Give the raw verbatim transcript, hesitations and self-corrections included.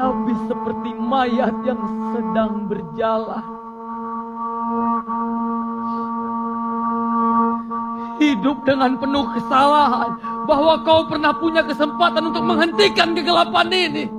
Habis seperti mayat yang sedang berjalan. Hidup dengan penuh kesalahan bahwa kau pernah punya kesempatan untuk menghentikan kegelapan ini.